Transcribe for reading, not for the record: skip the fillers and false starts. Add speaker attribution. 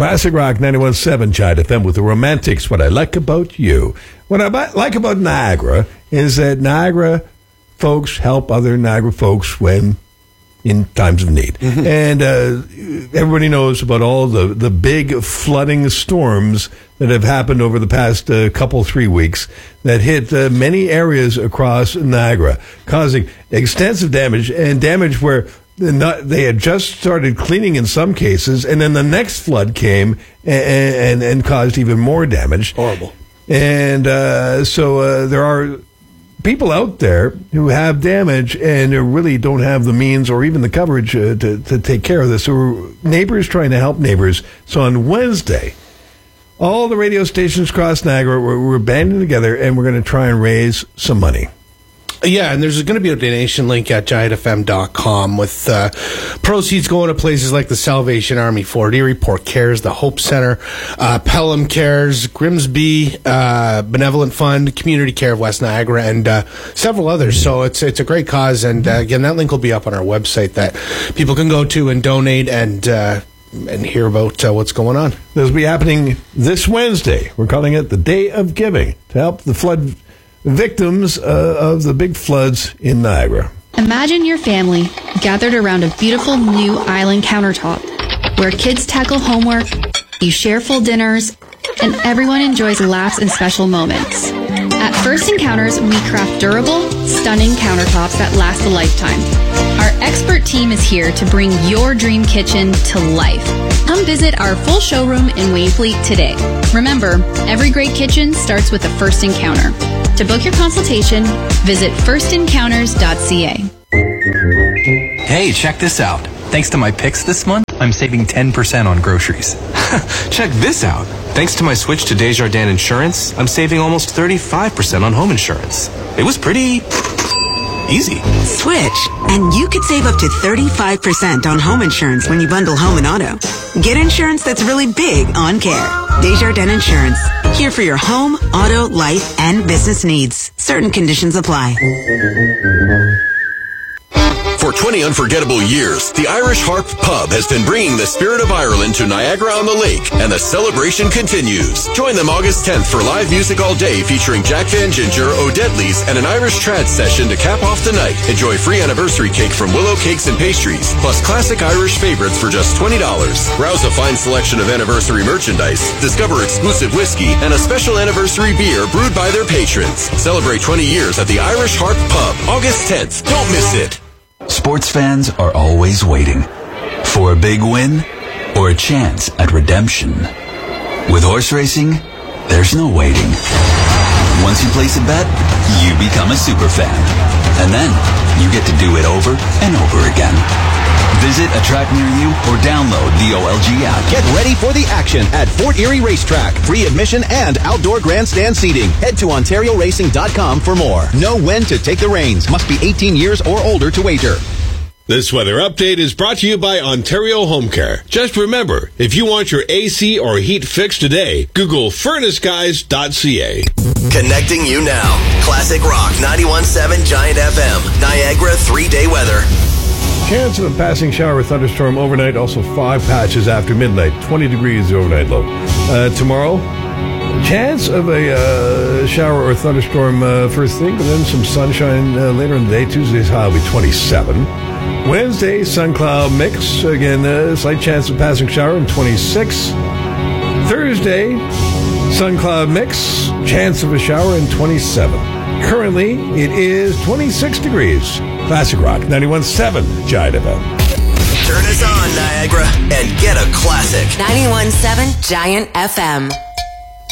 Speaker 1: Classic Rock 91.7 Giant FM with the Romantics. What I like about you. What I like about Niagara is that Niagara folks help other Niagara folks when in times of need. Mm-hmm. And everybody knows about all the big flooding storms that have happened over the past 3 weeks that hit many areas across Niagara, causing extensive damage and damage where they had just started cleaning in some cases, and then the next flood came and caused even more damage.
Speaker 2: Horrible.
Speaker 1: And so there are people out there who have damage and really don't have the means or even the coverage to take care of this. So neighbors trying to help neighbors. So on Wednesday, all the radio stations across Niagara, we're banding together, and we're going to try and raise some money.
Speaker 2: Yeah, and there's going to be a donation link at giantfm.com with proceeds going to places like the Salvation Army, Fort Erie, Port Cares, the Hope Center, Pelham Cares, Grimsby, Benevolent Fund, Community Care of West Niagara, and several others. So it's a great cause, and again, that link will be up on our website that people can go to and donate and hear about what's going on.
Speaker 1: This will be happening this Wednesday. We're calling it the Day of Giving to help the flood victims of the big floods in Niagara.
Speaker 3: Imagine your family gathered around a beautiful new island countertop where kids tackle homework, you share full dinners, and everyone enjoys laughs and special moments. At First Encounters, we craft durable, stunning countertops that last a lifetime. Our expert team is here to bring your dream kitchen to life. Come visit our full showroom in Wainfleet today. Remember, every great kitchen starts with a first encounter. To book your consultation, visit firstencounters.ca.
Speaker 4: Hey, check this out. Thanks to my picks this month, I'm saving 10% on groceries.
Speaker 5: Check this out. Thanks to my switch to Desjardins Insurance, I'm saving almost 35% on home insurance. It was pretty easy.
Speaker 6: Switch, and you could save up to 35% on home insurance when you bundle home and auto. Get insurance that's really big on care. Desjardins Insurance. Here for your home, auto, life, and business needs. Certain conditions apply.
Speaker 7: For 20 unforgettable years, the Irish Harp Pub has been bringing the spirit of Ireland to Niagara-on-the-Lake, and the celebration continues. Join them August 10th for live music all day featuring Jack Van Ginger, O'Deadly's, and an Irish trad session to cap off the night. Enjoy free anniversary cake from Willow Cakes and Pastries, plus classic Irish favorites for just $20. Browse a fine selection of anniversary merchandise, discover exclusive whiskey, and a special anniversary beer brewed by their patrons. Celebrate 20 years at the Irish Harp Pub, August 10th. Don't miss it.
Speaker 8: Sports fans are always waiting for a big win or a chance at redemption. With horse racing, there's no waiting. Once you place a bet, you become a super fan. And then you get to do it over and over again. Visit a track near you or download the OLG app.
Speaker 9: Get ready for the action at Fort Erie Racetrack. Free admission and outdoor grandstand seating. Head to OntarioRacing.com for more. Know when to take the reins. Must be 18 years or older to wager.
Speaker 10: This weather update is brought to you by Ontario Home Care. Just remember, if you want your AC or heat fixed today, Google furnaceguys.ca.
Speaker 11: Connecting you now. Classic Rock 91.7 Giant FM. Niagara 3-day weather.
Speaker 1: Chance of a passing shower or thunderstorm overnight. Also 5 patches after midnight. 20 degrees the overnight low. Tomorrow, chance of a shower or thunderstorm first thing, but then some sunshine later in the day. Tuesday's high will be 27. Wednesday, sun cloud mix. Again, slight chance of passing shower and 26. Thursday, sun cloud mix. Chance of a shower and 27. Currently, it is 26 degrees. Classic Rock 91.7 Giant FM.
Speaker 11: Turn us on, Niagara, and get a classic.
Speaker 6: 91.7 Giant FM.